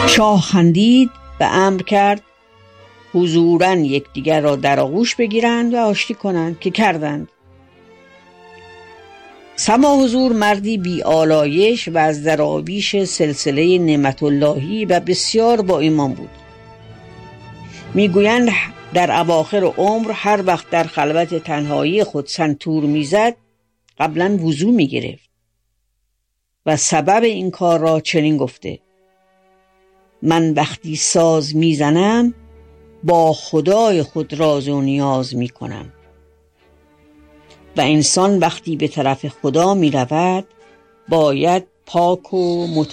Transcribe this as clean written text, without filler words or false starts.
شاه خندید و امر کرد حضوراً یکدیگر را در آغوش بگیرند و آشتی کنند که کردند. سما حضور مردی بی آلایش و از دراویش سلسله نعمت اللهی و بسیار با ایمان بود. میگویند در اواخر عمر هر وقت در خلوت تنهایی خود سنتور میزد قبلا وضو میگرفت و سبب این کار را چنین گفته: من وقتی ساز میزنم با خدای خود راز و نیاز میکنم و انسان وقتی به طرف خدا میرود باید پاک و